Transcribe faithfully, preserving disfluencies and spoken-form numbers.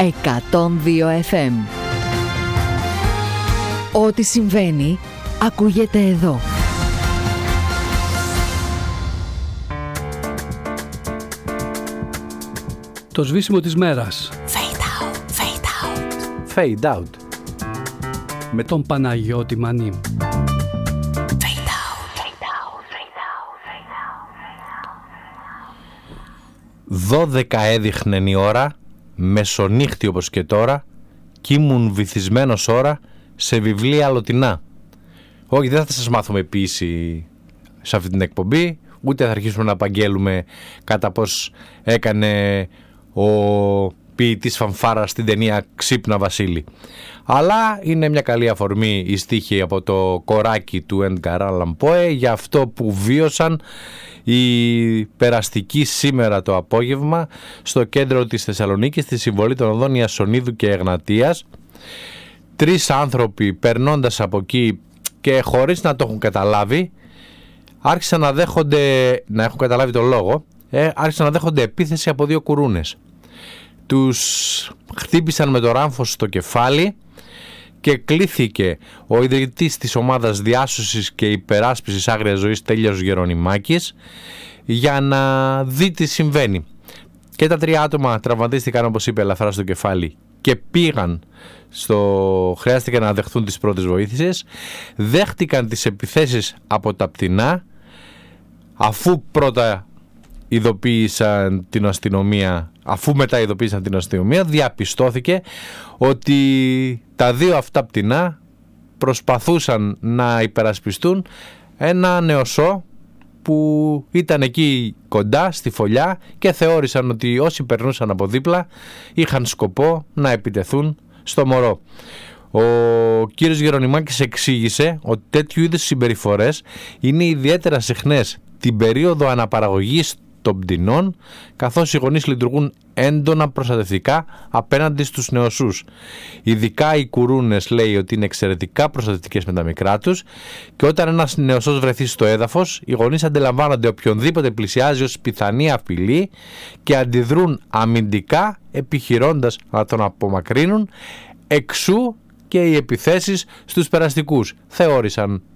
εκατόν δύο εφ εμ. Ό,τι συμβαίνει, ακούγεται εδώ. Το σβήσιμο της μέρας. Fade out, fade out. Fade out. Με τον Παναγιώτη Μανί. Δώδεκα έδειχνεν η ώρα, μεσονύχτη όπως και τώρα, κι ήμουν βυθισμένος ώρα σε βιβλία αλλοτινά. Όχι, δεν θα σας μάθουμε ποίηση σε αυτή την εκπομπή, ούτε θα αρχίσουμε να απαγγέλουμε κατά πως έκανε ο ποιητής φανφάρα στην ταινία Ξύπνα Βασίλη. Αλλά είναι μια καλή αφορμή η στίχη από το κοράκι του Edgar Allan Poe για αυτό που βίωσαν οι περαστικοί σήμερα το απόγευμα στο κέντρο της Θεσσαλονίκης, στη συμβολή των οδών Ιασονίδου και Εγνατίας. Τρεις άνθρωποι περνώντας από εκεί και χωρίς να το έχουν καταλάβει, άρχισαν να δέχονται, να έχουν καταλάβει τον λόγο, ε, άρχισαν να δέχονται επίθεση από δύο κουρούνες. Τους χτύπησαν με το ράμφος στο κεφάλι και κλήθηκε ο ιδρυτής της ομάδας διάσωσης και υπεράσπισης άγριας ζωής Τέλειος Γερονιμάκης για να δει τι συμβαίνει. Και τα τρία άτομα τραυματίστηκαν, όπως είπε, ελαφρά στο κεφάλι και πήγαν στο... χρειάστηκε να δεχθούν τις πρώτες βοήθειες. Δέχτηκαν τις επιθέσεις από τα πτηνά, αφού πρώτα ειδοποίησαν την αστυνομία, αφού μετά ειδοποίησαν την αστυνομία, διαπιστώθηκε ότι τα δύο αυτά πτηνά προσπαθούσαν να υπερασπιστούν ένα νεοσό που ήταν εκεί κοντά στη φωλιά και θεώρησαν ότι όσοι περνούσαν από δίπλα είχαν σκοπό να επιτεθούν στο μωρό. Ο κύριος Γερονιμάκης εξήγησε ότι τέτοιου είδους συμπεριφορές είναι ιδιαίτερα συχνές την περίοδο αναπαραγωγής των πτηνών, καθώς οι γονείς λειτουργούν έντονα προστατευτικά απέναντι στους νεοσούς. Ειδικά οι κουρούνες, λέει, ότι είναι εξαιρετικά προστατευτικές με τα μικρά τους, και όταν ένας νεοσός βρεθεί στο έδαφος, οι γονείς αντιλαμβάνονται οποιονδήποτε πλησιάζει ως πιθανή απειλή και αντιδρούν αμυντικά, επιχειρώντας να τον απομακρύνουν. Εξού και οι επιθέσεις στους περαστικούς, θεώρησαν